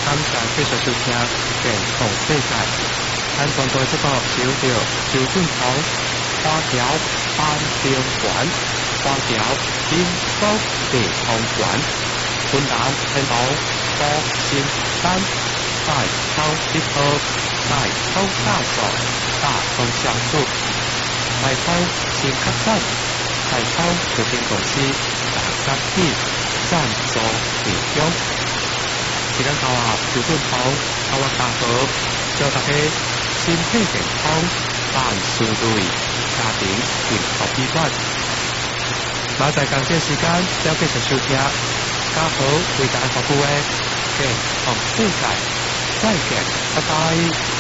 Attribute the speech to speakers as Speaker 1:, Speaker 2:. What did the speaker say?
Speaker 1: 感谢继续收听健康世界。咱全台这个收到周俊鹏花条斑丁馆、花条金属地方馆、云南天堂高新山、大超一号、大超大所、大东小树、大超新客栈、大超有限公司、大三地赞助提供。时间到啊，周俊鹏啊，我家好，祝大家身体健康，万事如意，家庭幸福美满。马在感谢时间，要继续收听，家好为大家服务的健康世界，再见，拜拜。